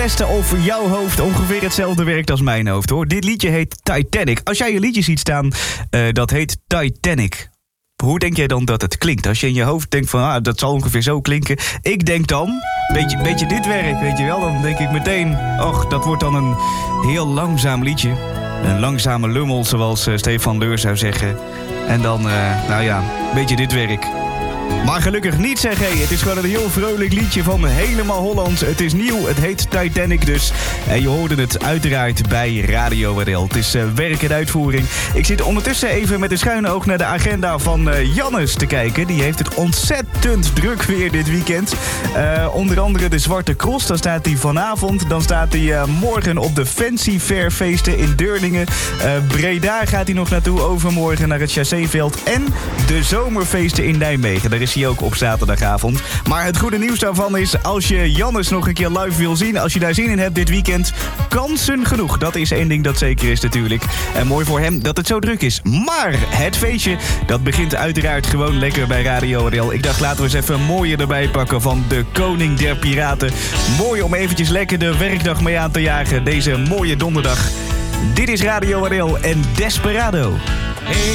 testen of jouw hoofd ongeveer hetzelfde werkt als mijn hoofd, hoor. Dit liedje heet Titanic. Als jij je liedje ziet staan, dat heet Titanic. Hoe denk jij dan dat het klinkt? Als je in je hoofd denkt van, dat zal ongeveer zo klinken. Ik denk dan, beetje dit werk, weet je wel. Dan denk ik meteen, dat wordt dan een heel langzaam liedje. Een langzame lummel, zoals Stefan Leur zou zeggen. En dan, beetje dit werk. Maar gelukkig niet, zeg hé. Het is gewoon een heel vrolijk liedje van helemaal Hollands. Het is nieuw, het heet Titanic dus. En je hoorde het uiteraard bij Radio WRL. Het is werk en uitvoering. Ik zit ondertussen even met een schuine oog naar de agenda van Jannes te kijken. Die heeft het ontzettend druk weer dit weekend. Onder andere de Zwarte Cross, daar staat hij vanavond. Dan staat hij morgen op de Fancy Fair feesten in Deurlingen. Breda gaat hij nog naartoe, overmorgen naar het Chasséveld. En de zomerfeesten in Nijmegen. Daar is hij ook op zaterdagavond. Maar het goede nieuws daarvan is, als je Jannes nog een keer live wil zien, als je daar zin in hebt dit weekend, kansen genoeg. Dat is één ding dat zeker is natuurlijk. En mooi voor hem dat het zo druk is. Maar het feestje, dat begint uiteraard gewoon lekker bij Radio WRL. Ik dacht, laten we eens even een mooie erbij pakken van de koning der piraten. Mooi om eventjes lekker de werkdag mee aan te jagen. Deze mooie donderdag. Dit is Radio WRL en Desperado.